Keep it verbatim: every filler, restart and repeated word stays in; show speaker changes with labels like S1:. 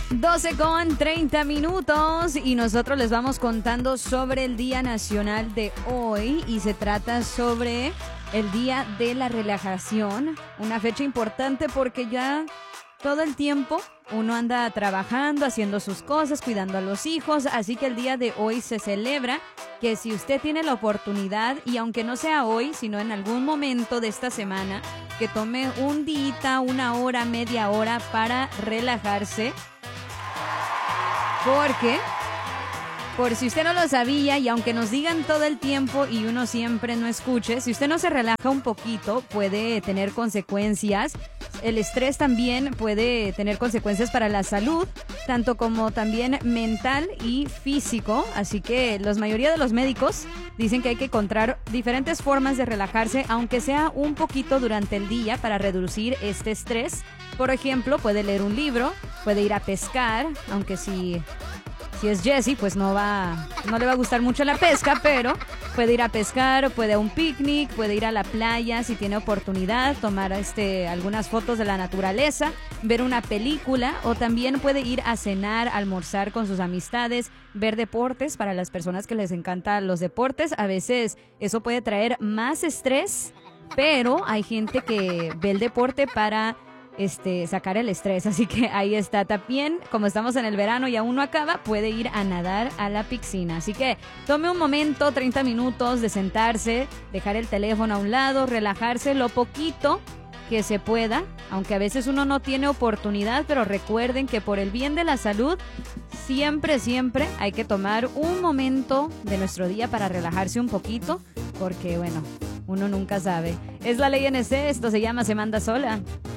S1: doce con treinta minutos y nosotros les vamos contando sobre el Día Nacional de hoy y se trata sobre el Día de la Relajación, una fecha importante porque ya todo el tiempo uno anda trabajando, haciendo sus cosas, cuidando a los hijos, así que el día de hoy se celebra que si usted tiene la oportunidad, y aunque no sea hoy, sino en algún momento de esta semana, que tome un día, una hora, media hora para relajarse, porque, por si usted no lo sabía, y aunque nos digan todo el tiempo y uno siempre no escuche, si usted no se relaja un poquito, puede tener consecuencias. El estrés también puede tener consecuencias para la salud, tanto como también mental y físico. Así que la mayoría de los médicos dicen que hay que encontrar diferentes formas de relajarse, aunque sea un poquito durante el día, para reducir este estrés. Por ejemplo, puede leer un libro, puede ir a pescar, aunque si... Si es Jessie, pues no va, no le va a gustar mucho la pesca, pero puede ir a pescar, puede a un picnic, puede ir a la playa si tiene oportunidad, tomar este, algunas fotos de la naturaleza, ver una película, o también puede ir a cenar, almorzar con sus amistades, ver deportes para las personas que les encantan los deportes. A veces eso puede traer más estrés, pero hay gente que ve el deporte para... Este, sacar el estrés, así que ahí está. También, como estamos en el verano y aún no acaba, puede ir a nadar a la piscina. Así que tome un momento, treinta minutos de sentarse, dejar el teléfono a un lado, relajarse lo poquito que se pueda, aunque a veces uno no tiene oportunidad, pero recuerden que por el bien de la salud, siempre, siempre hay que tomar un momento de nuestro día para relajarse un poquito, porque bueno, uno nunca sabe. Es la ley N C, esto se llama Se Manda Sola.